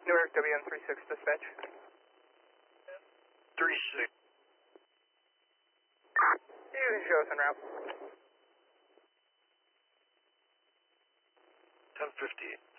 Newark WN36 dispatch. 36. You can show us en route. 10:50.